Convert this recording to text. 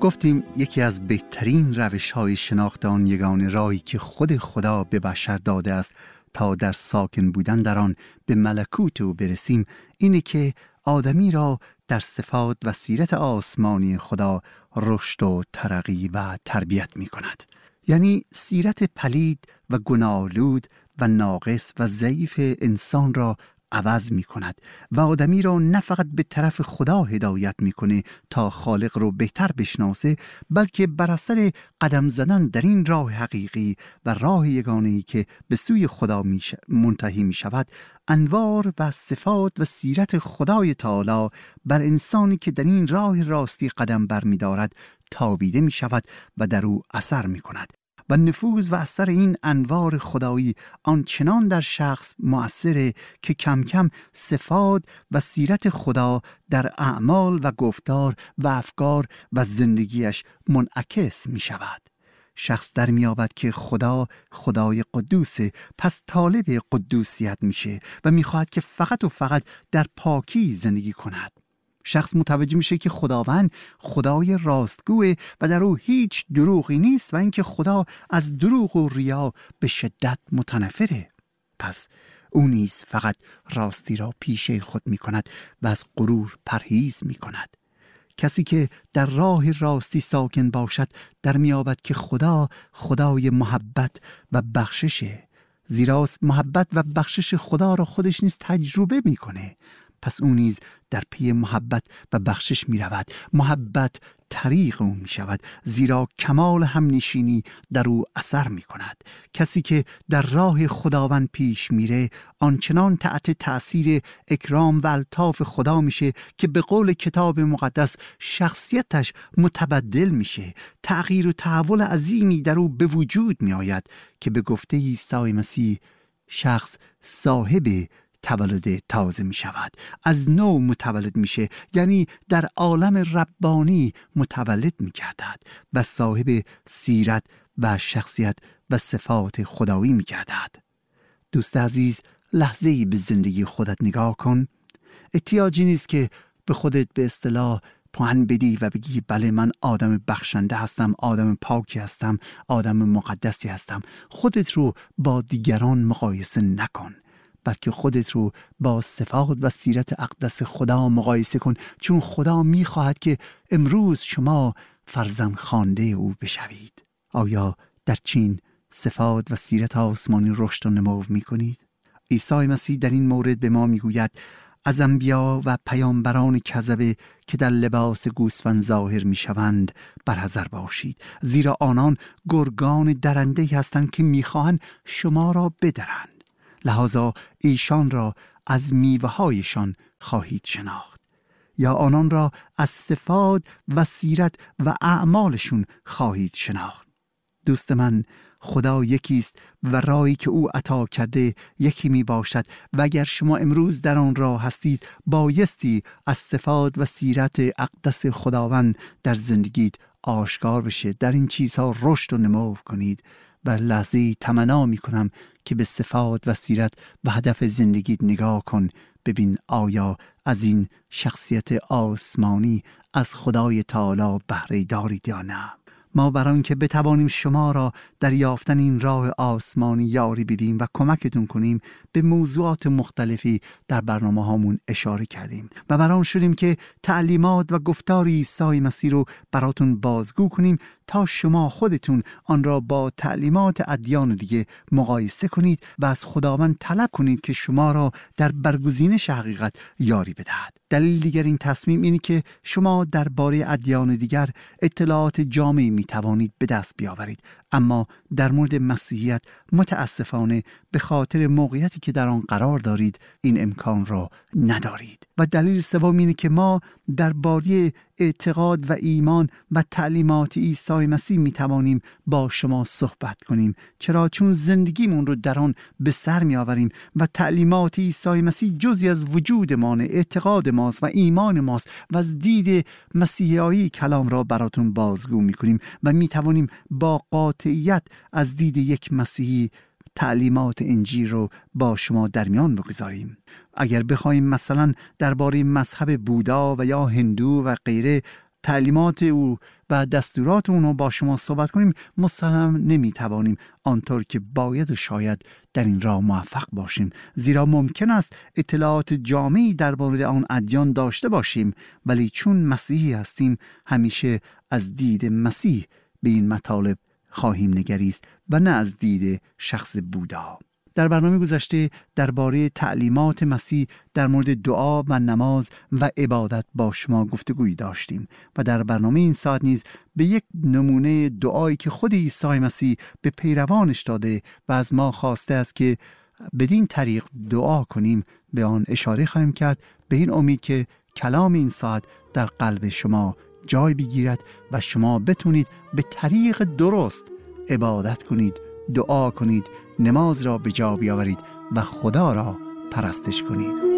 گفتیم یکی از بهترین روش‌های شناخت آن یگانه راهی که خود خدا به بشر داده است تا در ساکن بودن در آن به ملکوت او برسیم اینه که آدمی را در صفات و سیرت آسمانی خدا رشد و ترقی و تربیت می کند. یعنی سیرت پلید و گناه‌آلود و ناقص و ضعیف انسان را عوض می کند و آدمی را نه فقط به طرف خدا هدایت می کنه تا خالق رو بهتر بشناسه، بلکه بر اثر قدم زدن در این راه حقیقی و راه یگانه‌ای که به سوی خدا منتهی می شود، انوار و صفات و سیرت خدای تعالی بر انسانی که در این راه راستی قدم بر می دارد تابیده می شود و در او اثر می کند و نفوذ و اثر این انوار خدایی آنچنان در شخص مؤثره که کم کم صفات و سیرت خدا در اعمال و گفتار و افکار و زندگیش منعکس می شود. شخص در می یابد که خدا خدای قدوسه، پس طالب قدوسیت میشه و می خواهد که فقط و فقط در پاکی زندگی کند. شخص متوجه میشه که خداوند خدای راستگوه و در او هیچ دروغی نیست و اینکه خدا از دروغ و ریا به شدت متنفره. پس او نیز فقط راستی را پیشه خود می کند و از غرور پرهیز می کند. کسی که در راه راستی ساکن باشد در میابد که خدا خدای محبت و بخششه، زیرا محبت و بخشش خدا را خودش نیز تجربه میکنه. پس او نیز در پی محبت و بخشش می رود. محبت طریق او می شود، زیرا کمال همنشینی در او اثر می کند. کسی که در راه خداوند پیش میره آنچنان تحت تأثیر اکرام و الطاف خدا میشه که به قول کتاب مقدس شخصیتش متبدل میشه. تغییر و تحول عظیمی در او به وجود می آید که به گفته عیسی مسیح شخص صاحب تولد تازه می شود، از نو متولد میشه، یعنی در عالم ربانی متولد می گردد و صاحب سیرت و شخصیت و صفات خدایی می گردد. دوست عزیز، لحظه‌ای به زندگی خودت نگاه کن. احتیاجی نیست که به خودت به اصطلاح پوان بدی و بگی بله من آدم بخشنده هستم، آدم پاکی هستم، آدم مقدسی هستم. خودت رو با دیگران مقایسه نکن، بلکه خودت رو با صفات و سیرت اقدس خدا مقایسه کن، چون خدا می‌خواهد که امروز شما فرزند خوانده او بشوید. آیا در چین صفات و سیرت آسمانی رشد و نمو می‌کنید؟ عیسی مسیح در این مورد به ما می‌گوید از انبیا و پیامبران کذبه که در لباس گوسفند ظاهر می‌شوند برحذر باشید، زیرا آنان گرگان درنده هستند که می‌خواهند شما را بدرند. لذا ایشان را از میوه‌هایشان خواهید شناخت، یا آنان را از صفات و سیرت و اعمالشون خواهید شناخت. دوست من، خدا یکیست و راهی که او عطا کرده یکی می باشد و اگر شما امروز در آن راه هستید بایستی از صفات و سیرت اقدس خداوند در زندگیت آشکار بشه. در این چیزها رشد و نمو کنید و لحظه‌ای تمنا می کنم که به صفات و سیرت و هدف زندگیت نگاه کن. ببین آیا از این شخصیت آسمانی از خدای تعالی بهره دارید یا نه. ما برای اینکه بتوانیم شما را در یافتن این راه آسمانی یاری بدیم و کمکتون کنیم به موضوعات مختلفی در برنامه هامون اشاره کردیم و برام شدیم که تعلیمات و گفتار عیسی مسیح رو براتون بازگو کنیم تا شما خودتون آن را با تعلیمات ادیان دیگه مقایسه کنید و از خداوند طلب کنید که شما را در برگزینش حقیقت یاری بدهد. دلیل دیگر این تصمیم اینه که شما درباره ادیان دیگر اطلاعات جامعی می توانید به دست بیاورید، اما در مورد مسیحیت متاسفانه به خاطر موقعیتی که در آن قرار دارید این امکان را ندارید. و دلیل سوم اینه که ما درباره اعتقاد و ایمان و تعلیمات عیسی مسیح می توانیم با شما صحبت کنیم. چرا؟ چون زندگیمون رو در آن به سر می آوریم و تعلیمات عیسی مسیح جزئی از وجود ما، اعتقاد ماست و ایمان ماست و از دید مسیحایی کلام را براتون بازگو می کنیم و می توانیم با قاطعیت از دید یک مسیحی تعلیمات انجیل رو با شما در میان بگذاریم. اگر بخوایم مثلا درباره مذهب بودا و یا هندو و غیره تعلیمات او و دستورات اونو با شما صحبت کنیم، مسلماً نمیتوانیم آنطور که باید و شاید در این راه موفق باشیم، زیرا ممکن است اطلاعات جامعی درباره آن ادیان داشته باشیم، ولی چون مسیحی هستیم همیشه از دید مسیح به این مطالب خواهیم نگریست و نه از دید شخص بودا. در برنامه گذشته درباره تعلیمات مسیح در مورد دعا و نماز و عبادت با شما گفتگویی داشتیم و در برنامه این ساعت نیز به یک نمونه دعایی که خود عیسی مسیح به پیروانش داده و از ما خواسته است که بدین طریق دعا کنیم به آن اشاره خواهیم کرد، به این امید که کلام این ساعت در قلب شما جای بگیرد و شما بتونید به طریق درست عبادت کنید، دعا کنید، نماز را به جا بیاورید و خدا را پرستش کنید.